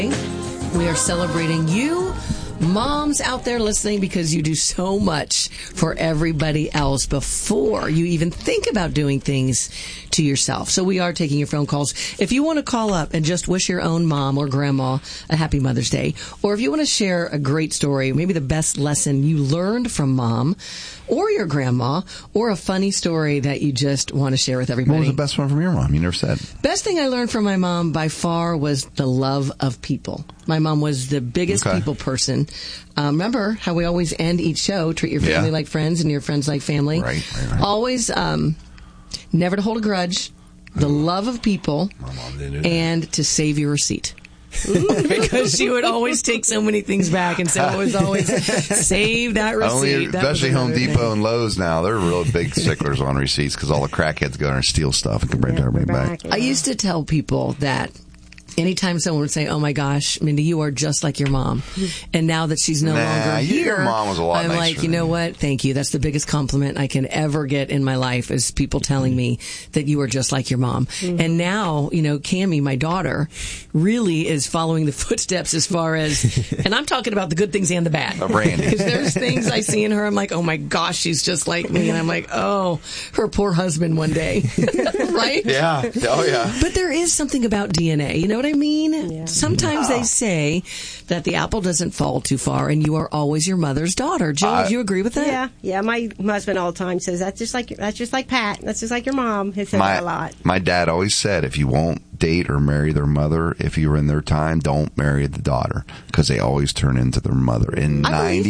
We are celebrating you, moms out there listening, because you do so much for everybody else before you even think about doing things to yourself. So we are taking your phone calls. If you want to call up and just wish your own mom or grandma a happy Mother's Day, or if you want to share a great story, maybe the best lesson you learned from mom or your grandma, or a funny story that you just want to share with everybody. What was the best one from your mom? You never said. Best thing I learned from my mom by far was the love of people. My mom was the biggest people person. Remember how we always end each show, treat your family like friends and your friends like family. Right. Always never to hold a grudge, the love of people, and to save your receipt. Because she would always take so many things back, and so it was always save that receipt. Especially Home Depot and Lowe's now, they're real big sticklers on receipts because all the crackheads go there and steal stuff and can bring everybody back. I used to tell people that anytime someone would say, "Oh my gosh, Mindy, you are just like your mom," and now that she's no longer here, your mom was a lot I'm nicer like, you know what? Thank you. That's the biggest compliment I can ever get in my life, is people telling me that you are just like your mom. And now, Cammie, my daughter, really is following the footsteps as far as, and I'm talking about the good things and the bad. Brandy. Because there's things I see in her, I'm like, oh my gosh, she's just like me, and I'm like, oh, her poor husband one day, right? Yeah. Oh yeah. But there is something about DNA. You know what I mean? Yeah. Sometimes they say that the apple doesn't fall too far, and you are always your mother's daughter. Jill, do you agree with that? Yeah. My husband all the time says that's just like Pat. That's just like your mom. He says that a lot. My dad always said, if you won't date or marry their mother, if you're in their time, don't marry the daughter, because they always turn into their mother. And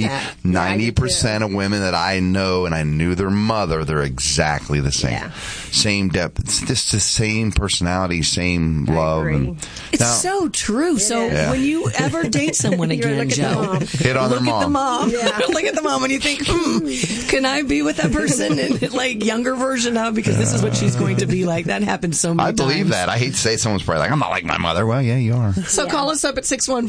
90% of women that I know and I knew their mother, they're exactly the same. Yeah. Same depth. It's just the same personality, same love. It's so true. When you ever date someone again, Joe, hit on their mom. Look at the mom. Yeah. Look at the mom and you think, can I be with that person and like younger version of, because this is what she's going to be like. That happens so many times. I believe that. I hate to say someone's probably like, I'm not like my mother. Well, yeah, you are. So call us up at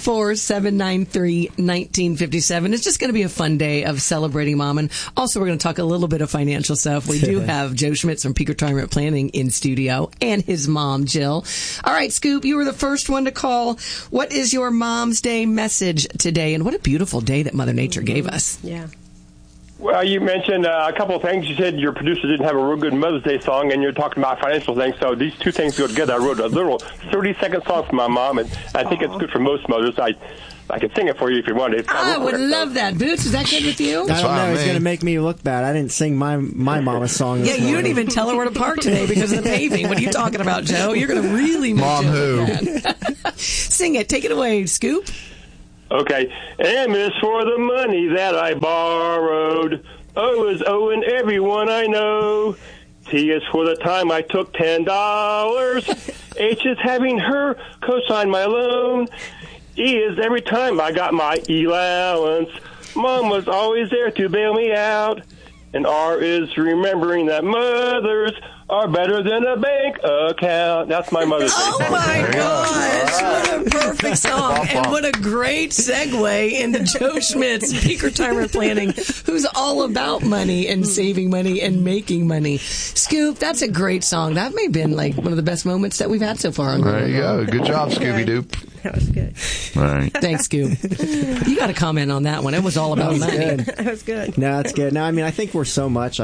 614-793-1957. It's just going to be a fun day of celebrating mom. And also, we're going to talk a little bit of financial stuff. We do have Joe Schmitz from Peak Retirement Planning in studio, and his mom, Jill. All right, Scoop, you were the first one to call. What is your Mom's Day message today? And what a beautiful day that Mother Nature gave us. Yeah. Well, you mentioned a couple of things. You said your producer didn't have a real good Mother's Day song, and you're talking about financial things. So these two things go together. I wrote a little 30-second song for my mom, and I think it's good for most mothers. I could sing it for you if you wanted. I would love that. Boots, is that good with you? I don't know. It's going to make me look bad. I didn't sing my mama's song. Yeah, you didn't even tell her where to park today because of the paving. What are you talking about, Joe? You're going to really make Mom Joe look bad. Sing it. Take it away, Scoop. Okay. M is for the money that I borrowed. O is owing everyone I know. T is for the time I took $10. H is having her co-sign my loan. E is every time I got my allowance. Mom was always there to bail me out. And R is remembering that mothers are better than a bank account. That's my Mother's Day. Oh, my gosh. What a perfect song. And what a great segue into Joe Schmitz, Peak Retirement Planning, who's all about money and saving money and making money. Scoop, that's a great song. That may have been like one of the best moments that we've had so far. There you go. Good job, Scooby-Doo. That was good. All right. Thanks, Scoop. You got to comment on that one. It was all about money. That was good. No, that's good. No, I think we're so much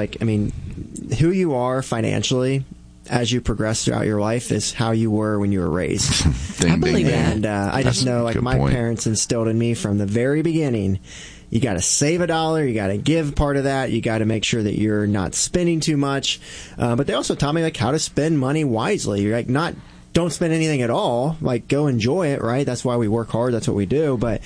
who you are financially as you progress throughout your life is how you were when you were raised. I believe that. And I just know, my parents instilled in me from the very beginning, you got to save $1, you got to give part of that, you got to make sure that you're not spending too much. But they also taught me how to spend money wisely. You're don't spend anything at all. Go enjoy it, right? That's why we work hard. That's what we do. But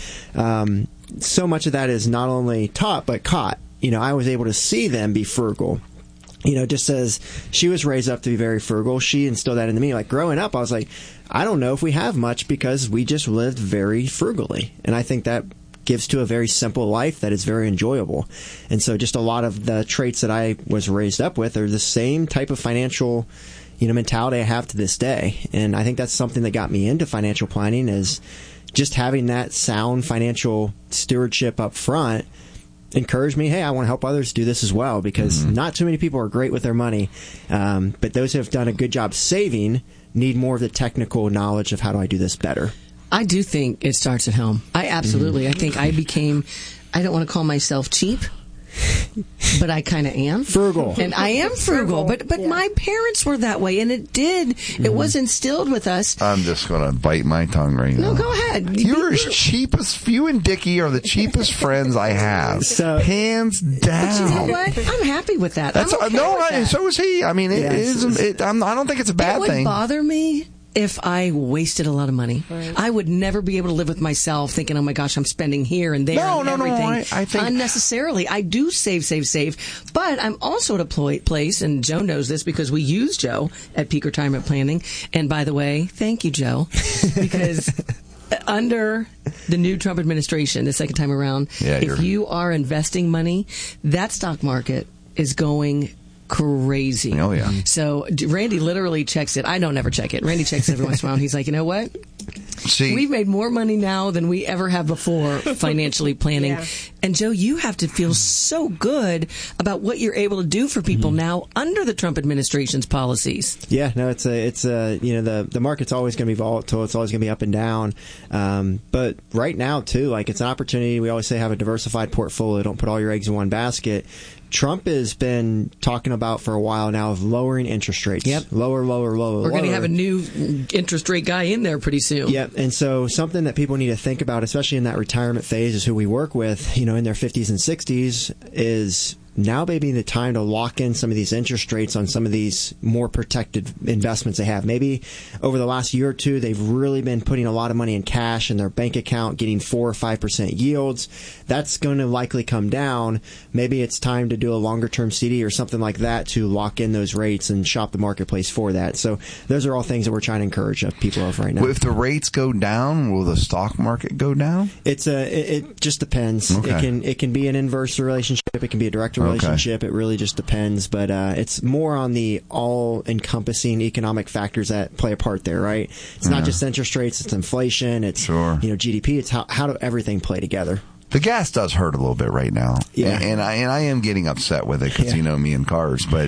so much of that is not only taught, but caught. I was able to see them be frugal. Just as she was raised up to be very frugal, she instilled that into me. Growing up, I was like, I don't know if we have much because we just lived very frugally. And I think that gives to a very simple life that is very enjoyable. And so just a lot of the traits that I was raised up with are the same type of financial mentality I have to this day. And I think that's something that got me into financial planning, is just having that sound financial stewardship up front encouraged me, hey, I want to help others do this as well, because not too many people are great with their money. But those who have done a good job saving need more of the technical knowledge of how do I do this better. I do think it starts at home. I absolutely. I think I don't want to call myself cheap, but I kind of am. Frugal. And I am frugal. But my parents were that way, and it was instilled with us. I'm just going to bite my tongue right now. No, go ahead. You're as cheap as, you and Dickie are the cheapest friends I have. So, hands down. But you know what? I'm happy with that. That's I'm okay with that. So is he. I mean, I don't think it's a bad thing. It would bother me if I wasted a lot of money. Right. I would never be able to live with myself thinking, oh my gosh, I'm spending here and there and everything I think unnecessarily. I do save. But I'm also at a place, and Joe knows this because we use Joe at Peak Retirement Planning. And by the way, thank you, Joe, because under the new Trump administration, the second time around, if you are investing money, that stock market is going crazy. Oh, yeah. So Randy literally checks it. I don't ever check it. Randy checks it every once in a while. He's like, you know what? See, we've made more money now than we ever have before financially planning. Yeah. And Joe, you have to feel so good about what you're able to do for people now under the Trump administration's policies. Yeah, no, it's the market's always going to be volatile. It's always going to be up and down. But right now too, like, it's an opportunity. We always say have a diversified portfolio. Don't put all your eggs in one basket. Trump has been talking about for a while now of lowering interest rates. Yep. Lower. We're going to have a new interest rate guy in there pretty soon. Yep. And so something that people need to think about, especially in that retirement phase, is who we work with, in their 50s and 60s, is now maybe the time to lock in some of these interest rates on some of these more protected investments they have. Maybe over the last year or two, they've really been putting a lot of money in cash in their bank account, getting 4 or 5% yields. That's going to likely come down. Maybe it's time to do a longer term CD or something like that to lock in those rates and shop the marketplace for that. So those are all things that we're trying to encourage people of right now. If the rates go down, will the stock market go down? It just depends. Okay. It can be an inverse relationship. It can be a direct relationship. It really just depends. But it's more on the all-encompassing economic factors that play a part there, right? It's not just interest rates. It's inflation. It's GDP. It's how do everything play together. The gas does hurt a little bit right now. Yeah. And I am getting upset with it because me and cars. But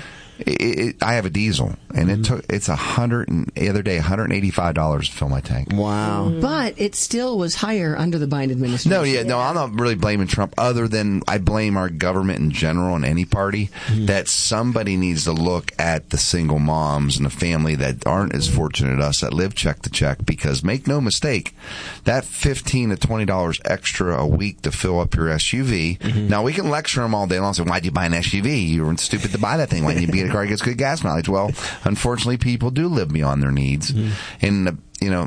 I have a diesel, and it's the other day $185 to fill my tank. Wow! But it still was higher under the Biden administration. No, I'm not really blaming Trump. Other than I blame our government in general and any party that somebody needs to look at the single moms and the family that aren't as fortunate as us that live check to check. Because make no mistake, that $15 to $20 extra a week to fill up your SUV. Now we can lecture them all day long. Say, why'd you buy an SUV? You were stupid to buy that thing. Why didn't you be a car that gets good gas mileage? Well, unfortunately, people do live beyond their needs. And,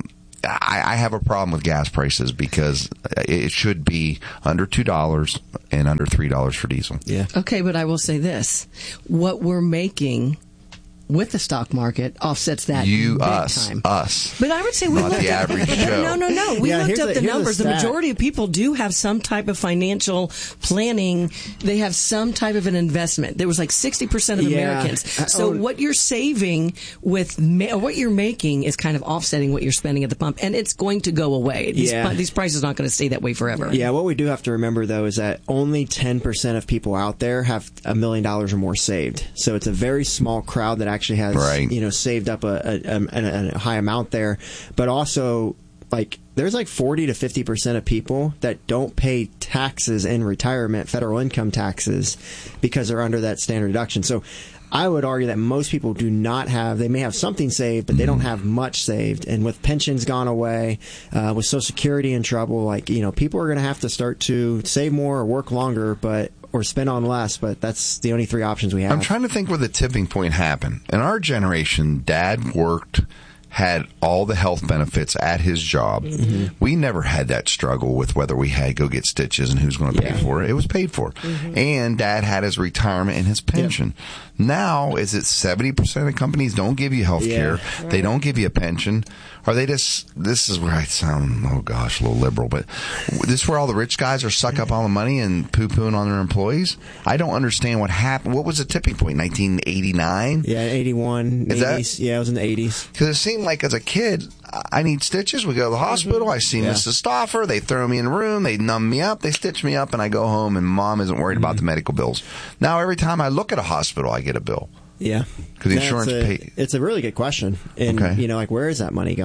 I have a problem with gas prices because it should be under $2 and under $3 for diesel. Yeah. Okay, but I will say this. What we're making with the stock market offsets that time. Us. But I would say we not looked the average Joe. No. We looked up the numbers. The majority of people do have some type of financial planning. They have some type of an investment. There was like 60% of Americans. So what you're saving with what you're making is kind of offsetting what you're spending at the pump, and it's going to go away. These prices are not going to stay that way forever. Yeah. What we do have to remember though is that only 10% of people out there have $1 million or more saved. So it's a very small crowd that actually has saved up a high amount there, but also there's 40 to 50% of people that don't pay taxes in retirement, federal income taxes, because they're under that standard deduction. So I would argue that most people do not have, they may have something saved, but they don't have much saved. And with pensions gone away, with Social Security in trouble, people are going to have to start to save more or work longer, or spend on less, but that's the only three options we have. I'm trying to think where the tipping point happened. In our generation, Dad worked, had all the health benefits at his job. We never had that struggle with whether we had to go get stitches and who's going to pay for it. It was paid for. And Dad had his retirement and his pension. Now, is it 70% of companies don't give you health care? Right. They don't give you a pension. Are they just, this is where I sound, a little liberal, but this is where all the rich guys are suck up all the money and poo-pooing on their employees? I don't understand what happened. What was the tipping point, 1989? Yeah, 81, is 80s. Yeah, it was in the 80s. Because it seemed like as a kid, I need stitches. We go to the hospital. I see Mrs. Stauffer. They throw me in a room. They numb me up. They stitch me up, and I go home, and Mom isn't worried about the medical bills. Now, every time I look at a hospital, I get a bill. Yeah. Because the insurance pays. It's a really good question. And, where is that money going?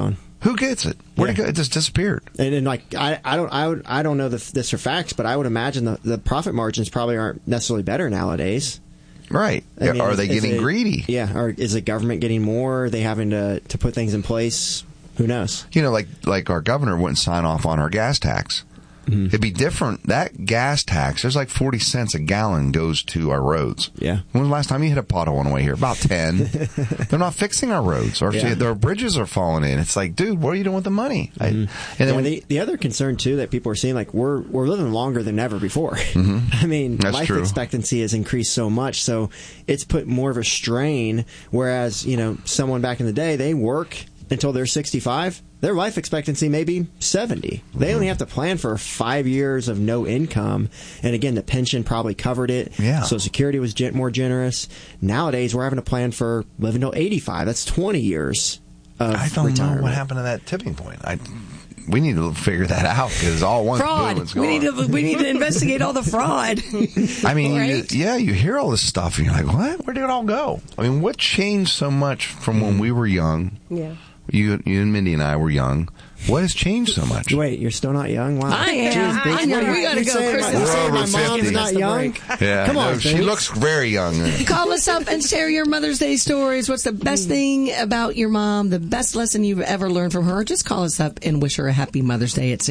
Who gets it? Where'd it go? It just disappeared. And like I don't know this for facts, but I would imagine the profit margins probably aren't necessarily better nowadays. Right. I mean, are they getting greedy? Yeah. Or is the government getting more? Are they having to put things in place? Who knows? You know, like our governor wouldn't sign off on our gas tax. Mm-hmm. It'd be different. That gas tax, there's like 40 cents a gallon goes to our roads. Yeah. When was the last time you hit a pothole on the way here? About 10. They're not fixing our roads. Their bridges are falling in. It's like, dude, what are you doing with the money? Mm-hmm. And then the other concern, too, that people are seeing, like, we're living longer than ever before. Mm-hmm. I mean, That's life true. expectancy has increased so much, so it's put more of a strain, whereas, you know, someone back in the day, they work until they're 65. Their life expectancy may be 70. They only have to plan for 5 years of no income. And again, the pension probably covered it. Yeah. Social Security was more generous. Nowadays, we're having to plan for living till 85. That's 20 years of I don't retirement. know what happened to that tipping point. We need to figure that out because all one fraud. We need to investigate all the fraud. I mean, right? you hear all this stuff and you're like, what? Where did it all go? I mean, what changed so much from when we were young? Yeah. You and Mindy and I were young. What has changed so much? Wait, you're still not young? Wow. I am. Jeez, I'm young. We got to go. Kristen, my mom's not young? Yeah, Come on, she looks very young. Call us up and share your Mother's Day stories. What's the best thing about your mom? The best lesson you've ever learned from her? Just call us up and wish her a happy Mother's Day at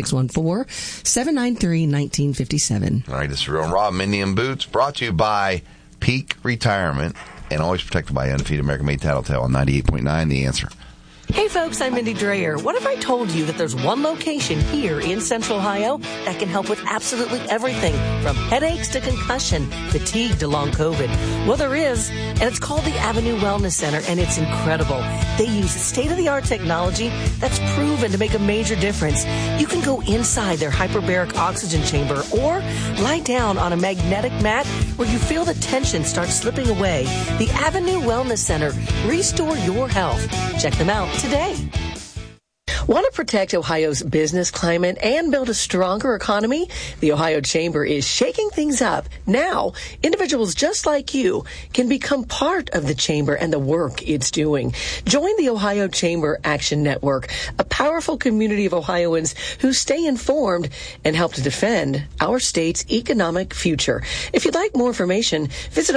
614-793-1957. All right, this is Real Raw, Mindy and Boots, brought to you by Peak Retirement and always protected by Undefeated American-Made Tattletale on 98.9 The Answer. Hey folks, I'm Mindy Dreyer. What if I told you that there's one location here in Central Ohio that can help with absolutely everything from headaches to concussion, fatigue to long COVID? Well, there is, and it's called the Avenue Wellness Center, and it's incredible. They use state-of-the-art technology that's proven to make a major difference. You can go inside their hyperbaric oxygen chamber or lie down on a magnetic mat where you feel the tension start slipping away. The Avenue Wellness Center. Restore your health. Check them out today. Want to protect Ohio's business climate and build a stronger economy? The Ohio Chamber is shaking things up. Now, individuals just like you can become part of the Chamber and the work it's doing. Join the Ohio Chamber Action Network, a powerful community of Ohioans who stay informed and help to defend our state's economic future. If you'd like more information, visit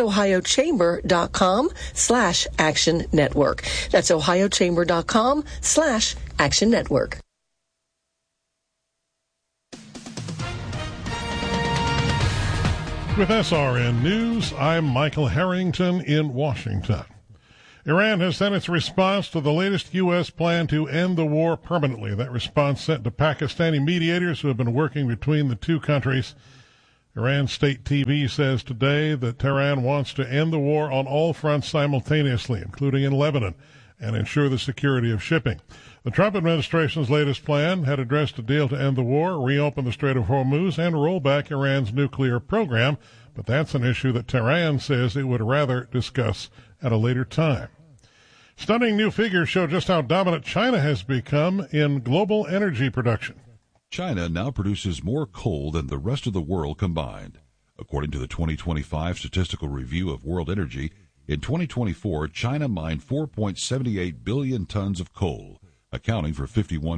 ohiochamber.com/action network. That's ohiochamber.com/action network. With SRN News, I'm Michael Harrington in Washington. Iran has sent its response to the latest U.S. plan to end the war permanently. That response sent to Pakistani mediators who have been working between the two countries. Iran state TV says today that Tehran wants to end the war on all fronts simultaneously, including in Lebanon, and ensure the security of shipping. The Trump administration's latest plan had addressed a deal to end the war, reopen the Strait of Hormuz, and roll back Iran's nuclear program, but that's an issue that Tehran says it would rather discuss at a later time. Stunning new figures show just how dominant China has become in global energy production. China now produces more coal than the rest of the world combined. According to the 2025 Statistical Review of World Energy, in 2024, China mined 4.78 billion tons of coal, accounting for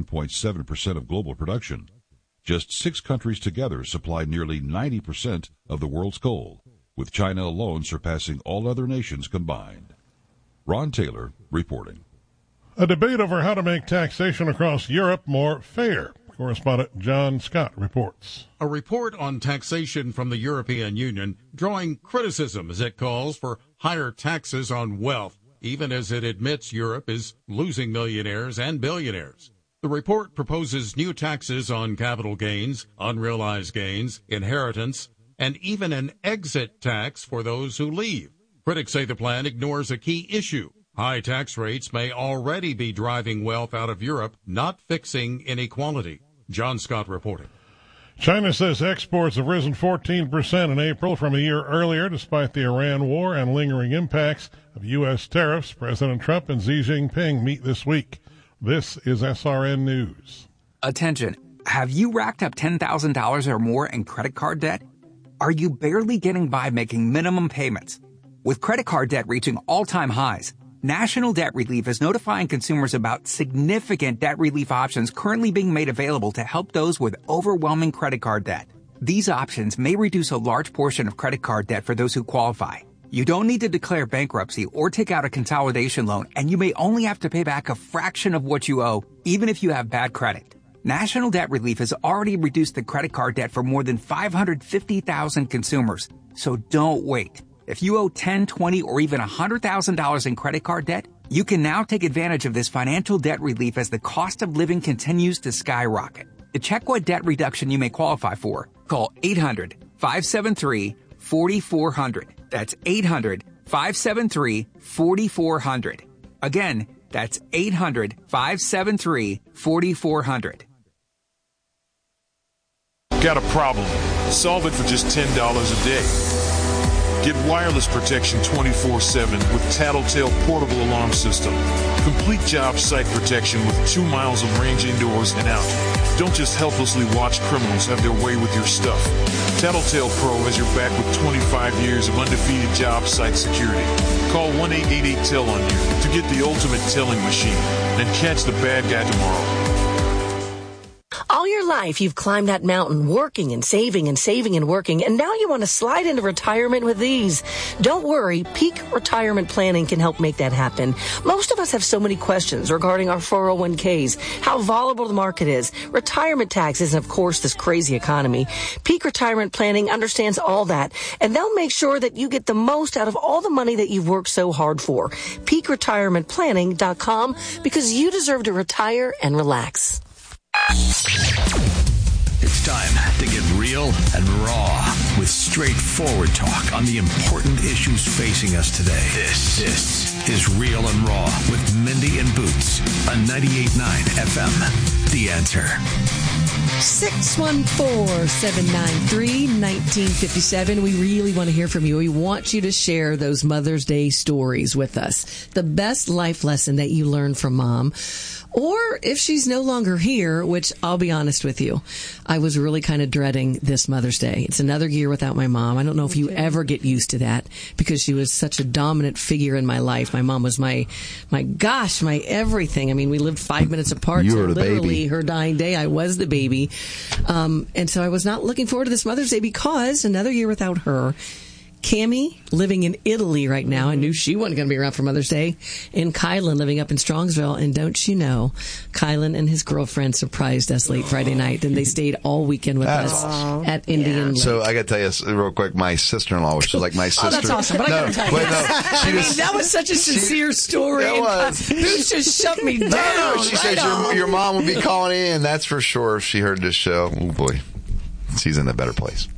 51.7% of global production. Just 6 countries together supply nearly 90% of the world's coal, with China alone surpassing all other nations combined. Ron Taylor reporting. A debate over how to make taxation across Europe more fair. Correspondent John Scott reports. A report on taxation from the European Union drawing criticism as it calls for higher taxes on wealth, even as it admits Europe is losing millionaires and billionaires. The report proposes new taxes on capital gains, unrealized gains, inheritance, and even an exit tax for those who leave. Critics say the plan ignores a key issue. High tax rates may already be driving wealth out of Europe, not fixing inequality. John Scott reporting. China says exports have risen 14% in April from a year earlier, despite the Iran war and lingering impacts of U.S. tariffs. President Trump and Xi Jinping meet this week. This is SRN News. Attention. Have you racked up $10,000 or more in credit card debt? Are you barely getting by making minimum payments? With credit card debt reaching all-time highs, National Debt Relief is notifying consumers about significant debt relief options currently being made available to help those with overwhelming credit card debt. These options may reduce a large portion of credit card debt for those who qualify. You don't need to declare bankruptcy or take out a consolidation loan, and you may only have to pay back a fraction of what you owe, even if you have bad credit. National Debt Relief has already reduced the credit card debt for more than 550,000 consumers. So don't wait. If you owe $10, $20, or even $100,000 in credit card debt, you can now take advantage of this financial debt relief as the cost of living continues to skyrocket. To check what debt reduction you may qualify for, call 800-573-4400. That's 800-573-4400. Again, that's 800-573-4400. Got a problem? Solve it for just $10 a day. Get wireless protection 24/7 with Tattletale Portable Alarm System. Complete job site protection with 2 miles of range indoors and out. Don't just helplessly watch criminals have their way with your stuff. Tattletale Pro has your back with 25 years of undefeated job site security. Call 1-888-TEL-ON-YOU to get the ultimate telling machine and catch the bad guy tomorrow. All your life, you've climbed that mountain, working and saving and working, and now you want to slide into retirement with ease. Don't worry, Peak Retirement Planning can help make that happen. Most of us have so many questions regarding our 401ks, how volatile the market is, retirement taxes, and of course, this crazy economy. Peak Retirement Planning understands all that, and they'll make sure that you get the most out of all the money that you've worked so hard for. PeakRetirementPlanning.com, because you deserve to retire and relax. It's time to get real and raw with straightforward talk on the important issues facing us today. This is Real and Raw with Mindy and Boots on 98.9 FM. The Answer. 614-793-1957. We really want to hear from you. We want you to share those Mother's Day stories with us. The best life lesson that you learned from Mom. Or if she's no longer here, which I'll be honest with you, I was really kind of dreading this Mother's Day. It's another year without my mom. I don't know if you ever get used to that because she was such a dominant figure in my life. My mom was my everything. I mean, we lived 5 minutes apart. You were the literally baby. Her dying day, I was the baby. And so I was not looking forward to this Mother's Day because another year without her. Cammie, living in Italy right now. I knew she wasn't going to be around for Mother's Day. And Kylan, living up in Strongsville. And don't you know, Kylan and his girlfriend surprised us late Friday night. And they stayed all weekend with us at Indian Lake. So I got to tell you real quick, my sister-in-law, which is like my sister. Oh, that's awesome. But I got to tell you. That was such a sincere story. It was. Boots just shut me down. No, she says your mom would be calling in. That's for sure if she heard this show. Oh, boy. She's in a better place.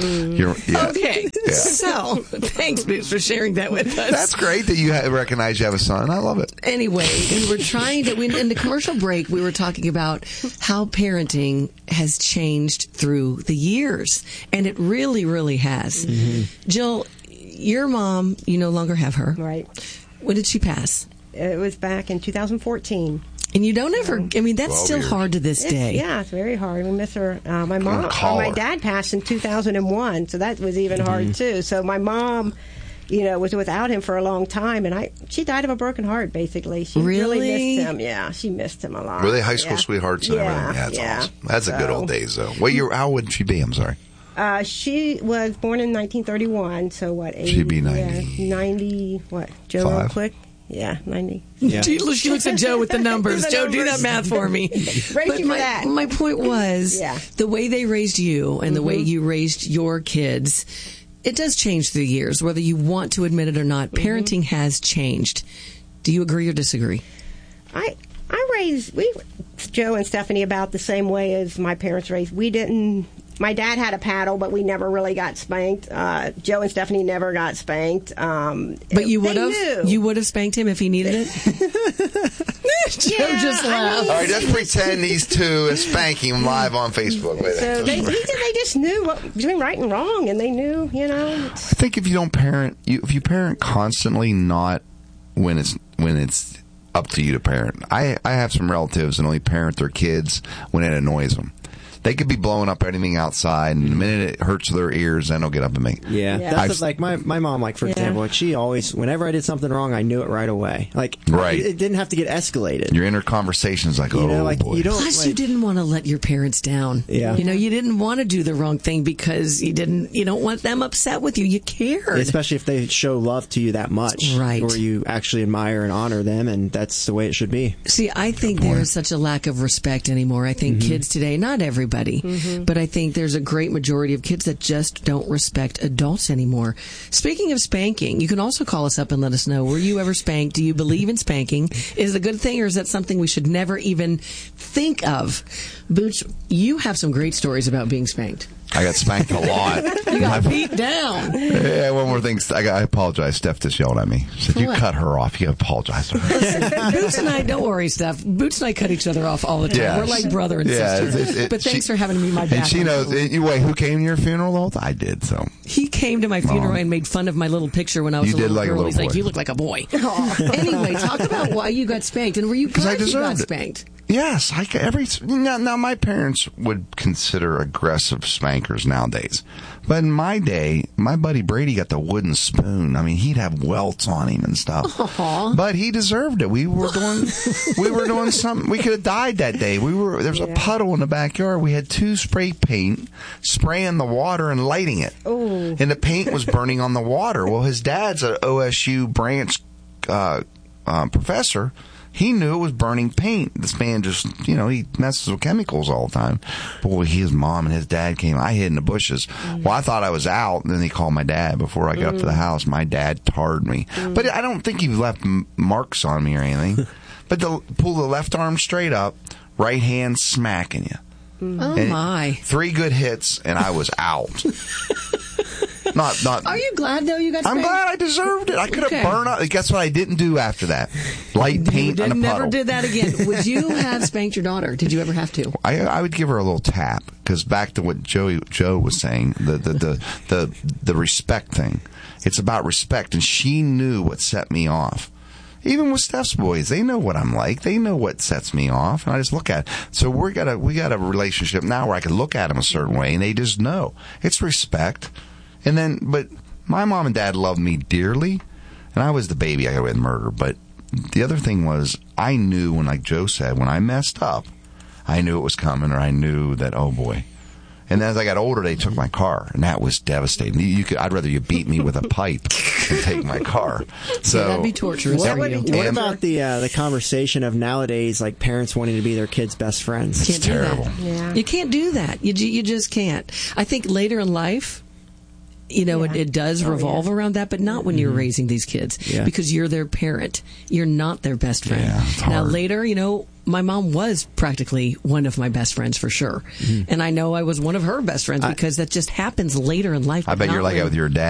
Okay. Yeah. So, thanks, Boots, for sharing that with us. That's great that you recognize you have a son. I love it. Anyway, we were trying to, in the commercial break, we were talking about how parenting has changed through the years. And it really, really has. Mm-hmm. Jill, your mom, you no longer have her. Right. When did she pass? It was back in 2014. And you don't ever, I mean, that's still hard to this day. Yeah, it's very hard. We miss her. My dad passed in 2001, so that was even hard, too. So my mom, was without him for a long time, and she died of a broken heart, basically. She really missed him. Yeah, she missed him a lot. Were they high school sweethearts and everything? Yeah, that's awesome. That's the good old days, though. How would she be? I'm sorry. She was born in 1931, so what, 80? She'd be 90. Yeah, 90, what, Joe, real quick? Yeah, 90. Yeah. She looks at Joe with the numbers. Joe, do that math for me. My point was, the way they raised you and the way you raised your kids, it does change through the years, whether you want to admit it or not. Parenting has changed. Do you agree or disagree? I raised Joe and Stephanie about the same way as my parents raised. We didn't. My dad had a paddle, but we never really got spanked. Joe and Stephanie never got spanked. But you would have? You would have spanked him if he needed it? Joe just laughed. All right, let's pretend these two and spanking him live on Facebook. So they just knew what between right and wrong, and they knew, I think if you don't parent, if you parent constantly, not when it's up to you to parent. I have some relatives that only parent their kids when it annoys them. They could be blowing up anything outside, and the minute it hurts their ears, then they'll get up and make. Yeah. That's like my mom. Like for example, like she always, whenever I did something wrong, I knew it right away. Like it didn't have to get escalated. Your inner conversation's like, boy. You don't. Plus, you didn't want to let your parents down. Yeah. You didn't want to do the wrong thing because you don't want them upset with you. You cared. Especially if they show love to you that much. Right. Or you actually admire and honor them, and that's the way it should be. See, I think there is such a lack of respect anymore. I think kids today, not everybody, but I think there's a great majority of kids that just don't respect adults anymore. Speaking of spanking, you can also call us up and let us know, were you ever spanked? Do you believe in spanking? Is it a good thing, or is that something we should never even think of? Booch, you have some great stories about being spanked. I got spanked a lot. You got beat down. Yeah, one more thing. I apologize. Steph just yelled at me. She said, you cut her off. You apologize to her. Listen, Boots and I, don't worry, Steph. Boots and I cut each other off all the time. Yeah. We're like brother and sister. But thanks for having me my back. And she knows. Wait, who came to your funeral? Though? I did, so. He came to my funeral and made fun of my little picture when I was a little girl. He's like, you look like a boy. Anyway, talk about why you got spanked. And were you glad you got spanked? Yes, now my parents would consider aggressive spankers nowadays, but in my day, my buddy Brady got the wooden spoon. I mean, he'd have welts on him and stuff. Aww. But he deserved it. We were doing something. We could have died that day. There's a puddle in the backyard. We had 2 spray paint, spraying the water and lighting it, and the paint was burning on the water. Well, his dad's an OSU branch professor. He knew it was burning paint. This man just, he messes with chemicals all the time. Boy, his mom and his dad came. I hid in the bushes. Well, I thought I was out, and then they called my dad before I got up to the house. My dad tarred me. But I don't think he left marks on me or anything. But pull the left arm straight up, right hand smacking you. Oh, my. 3 good hits, and I was out. Not. Are you glad though you got spanked? I'm glad I deserved it. I could have burned up. Guess what I didn't do after that? Light paint on a puddle. Never did that again. Would you have spanked your daughter? Did you ever have to? I would give her a little tap, because back to what Joe was saying, the respect thing. It's about respect, and she knew what set me off. Even with Steph's boys, they know what I'm like. They know what sets me off, and I just look at it. So we got a relationship now where I can look at them a certain way, and they just know. It's respect. But my mom and dad loved me dearly, and I was the baby I got away with murder. But the other thing was, I knew like Joe said, when I messed up, I knew it was coming, or I knew that, oh boy. And then as I got older, they took my car, and that was devastating. I'd rather you beat me with a pipe than take my car. So that'd be torturous. What about the conversation of nowadays, like parents wanting to be their kids' best friends? It's terrible. Yeah. You can't do that. You just can't. I think later in life, it does revolve around that, but not when you're raising these kids, because you're their parent. You're not their best friend. Yeah, now, later, my mom was practically one of my best friends for sure. And I know I was one of her best friends because that just happens later in life. I bet you're like that with your dad.